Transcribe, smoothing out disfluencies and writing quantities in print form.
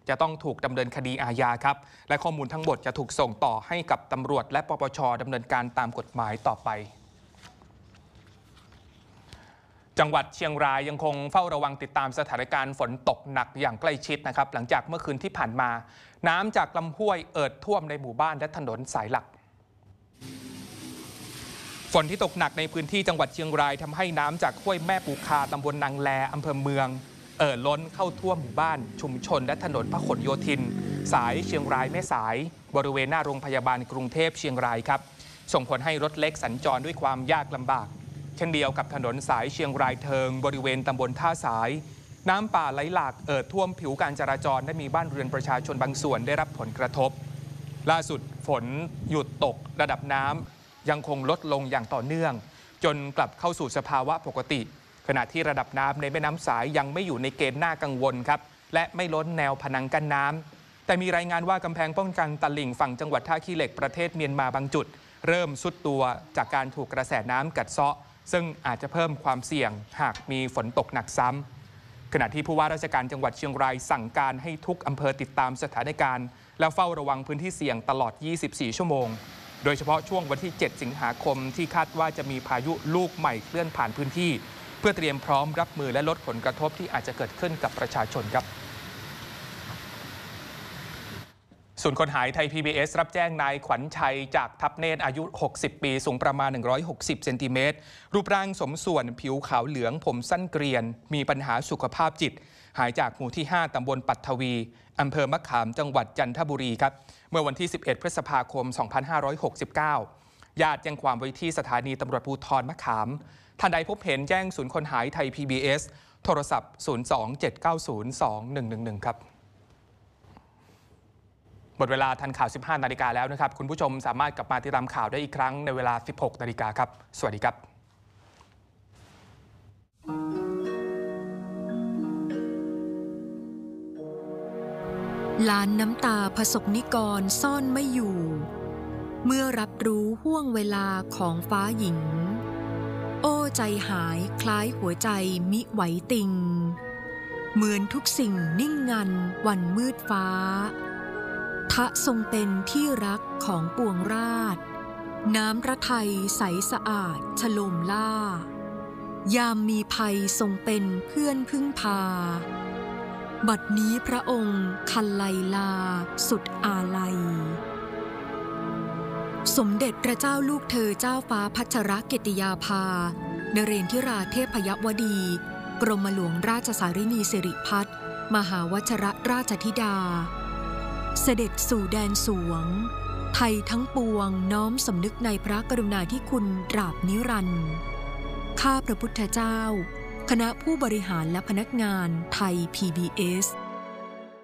จะต้องถูกดำเนินคดีอาญาครับและข้อมูลทั้งหมดจะถูกส่งต่อให้กับตำรวจและปปช.ดำเนินการตามกฎหมายต่อไปจังหวัดเชียงรายยังคงเฝ้าระวังติดตามสถานการณ์ฝนตกหนักอย่างใกล้ชิดนะครับหลังจากเมื่อคืนที่ผ่านมาน้ำจากลำห้วยเอิดท่วมในหมู่บ้านและถนนสายหลักฝนที่ตกหนักในพื้นที่จังหวัดเชียงรายทำให้น้ำจากห้วยแม่ปูคาตำบลนางแลอำเภอเมืองล้นเข้าท่วมหมู่บ้านชุมชนและถนนพหลโยธินสายเชียงรายแม่สายบริเวณหน้าโรงพยาบาลกรุงเทพเชียงรายครับส่งผลให้รถเล็กสัญจรด้วยความยากลำบากเช่นเดียวกับถนนสายเชียงรายเทิงบริเวณตำบลท่าสายน้ำป่าไหลหลากท่วมผิวการจราจรและมีบ้านเรือนประชาชนบางส่วนได้รับผลกระทบล่าสุดฝนหยุดตกระดับน้ำยังคงลดลงอย่างต่อเนื่องจนกลับเข้าสู่สภาวะปกติขณะที่ระดับน้ำในแม่น้ำสายยังไม่อยู่ในเกณฑ์น่ากังวลครับและไม่ล้นแนวผนังกั้นน้ำแต่มีรายงานว่ากำแพงป้องกันตลิ่งฝั่งจังหวัดท่าขี้เหล็กประเทศเมียนมาบางจุดเริ่มทรุดตัวจากการถูกกระแสน้ำกัดเซาะซึ่งอาจจะเพิ่มความเสี่ยงหากมีฝนตกหนักซ้ำขณะที่ผู้ว่าราชการจังหวัดเชียงรายสั่งการให้ทุกอำเภอติดตามสถานการณ์และเฝ้าระวังพื้นที่เสี่ยงตลอด 24 ชั่วโมงโดยเฉพาะช่วงวันที่ 7 สิงหาคมที่คาดว่าจะมีพายุลูกใหม่เคลื่อนผ่านพื้นที่เพื่อเตรียมพร้อมรับมือและลดผลกระทบที่อาจจะเกิดขึ้นกับประชาชนครับศูนย์คนหายไทย PBS รับแจ้งนายขวัญชัยจากทับเนตรอายุ 60 ปีสูงประมาณ 160 เซนติเมตรรูปร่างสมส่วนผิวขาวเหลืองผมสั้นเกรียนมีปัญหาสุขภาพจิตหายจากหมู่ที่ 5 ตำบลปัทวีอำเภอมะขามจังหวัดจันทบุรีครับเมื่อวันที่ 11 พฤษภาคม 2569 ญาติแจ้งความไว้ที่สถานีตำรวจภูธรมะขามท่านใดพบเห็นแจ้งศูนย์คนหายไทย PBS โทรศัพท์ 02-790-2111 ครับหมดเวลาทันข่าว 15 นาฬิกาแล้วนะครับคุณผู้ชมสามารถกลับมาติดตามข่าวได้อีกครั้งในเวลา 16 นาฬิกาครับสวัสดีครับล้านน้ำตาประสบนิกรซ่อนไม่อยู่เมื่อรับรู้ห้วงเวลาของฟ้าหญิงโอ้ใจหายคล้ายหัวใจมิไหวติงเหมือนทุกสิ่งนิ่งงันวันมืดฟ้าทะทรงเป็นที่รักของปวงราษฎร์น้ำพระทัยใสสะอาดฉโลมล่ายามมีภัยทรงเป็นเพื่อนพึ่งพาบัดนี้พระองค์คันไลลาสุดอาลัยสมเด็จพระเจ้าลูกเธอเจ้าฟ้าพัชรกิติยาภานเรนทิราเทพยวดีกรมหลวงราชสารินีสิริพัฒน์มหาวชรราชธิดาเสด็จสู่แดนสวงไทยทั้งปวงน้อมสำนึกในพระกรุณาธิคุณตราบนิรันดร์ข้าพระพุทธเจ้าคณะผู้บริหารและพนักงานไทย PBS